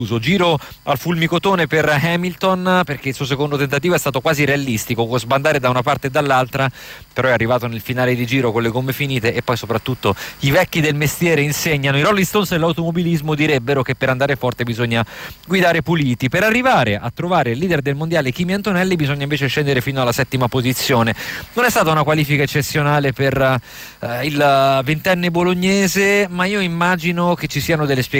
Giro al fulmicotone per Hamilton, perché il suo secondo tentativo è stato quasi realistico, con sbandare da una parte e dall'altra, però è arrivato nel finale di giro con le gomme finite. E poi soprattutto i vecchi del mestiere insegnano, i Rolling Stones dell'automobilismo direbbero che per andare forte bisogna guidare puliti. Per arrivare a trovare il leader del mondiale Kimi Antonelli bisogna invece scendere fino alla 7ª posizione. Non è stata una qualifica eccezionale per il ventenne bolognese, ma io immagino che ci siano delle spiegazioni